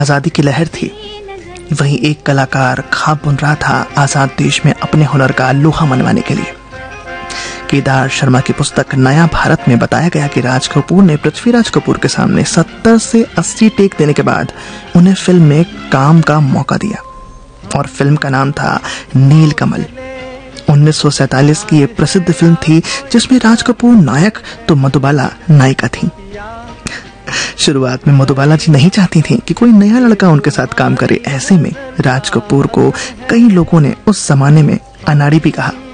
आजादी की लहर थी, वहीं एक कलाकार खाब बुन रहा था आजाद देश में अपने हुनर का लोहा मनवाने के लिए। केदार शर्मा की पुस्तक नया भारत में बताया गया कि राज कपूर ने पृथ्वीराज कपूर के सामने 70 से 80 टेक देने के बाद उन्हें फिल्म में काम का मौका दिया और फिल्म का नाम था नीलकमल। 1947 की ये प्रसिद्ध फिल्म थी जिसमें राज कपूर नायक तो मधुबाला नायिका थी। शुरुआत में मधुबाला जी नहीं चाहती थी कि कोई नया लड़का उनके साथ काम करे। ऐसे में राज कपूर को कई लोगों ने उस जमाने में अनाड़ी भी कहा।